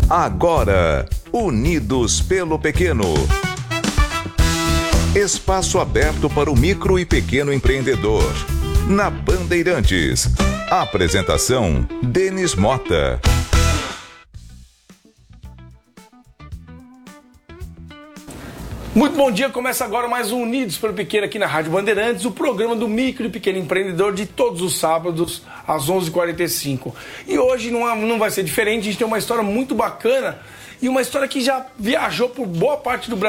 Agora, Unidos pelo Pequeno. Espaço aberto para o micro e pequeno empreendedor. Na Bandeirantes. Apresentação: Denis Mota. Muito bom dia, começa agora mais um Unidos pelo Pequeno aqui na Rádio Bandeirantes, o programa do micro e pequeno empreendedor de todos os sábados às 11h45. E hoje não vai ser diferente, a gente tem uma história muito bacana e uma história que já viajou por boa parte do Brasil.